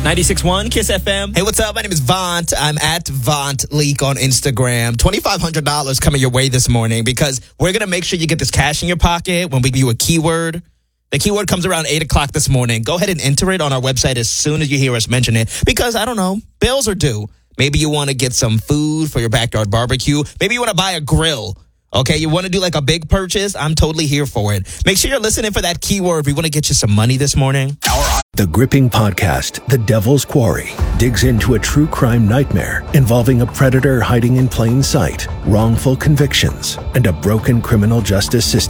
96.1 Kiss FM. Hey, what's up? My name is Vaunt. I'm at Vaunt Leak on Instagram. $2,500 coming your way this morning because we're going to make sure you get this cash in your pocket when we give you a keyword. The keyword comes around 8 o'clock this morning. Go ahead and enter it on our website as soon as you hear us mention it because, I don't know, bills are due. Maybe you want to get some food for your backyard barbecue. Maybe you want to buy a grill. Okay, you want to do like a big purchase? I'm totally here for it. Make sure you're listening for that keyword. We want to get you some money this morning. The gripping podcast, The Devil's Quarry, digs into a true crime nightmare involving a predator hiding in plain sight, wrongful convictions, and a broken criminal justice system.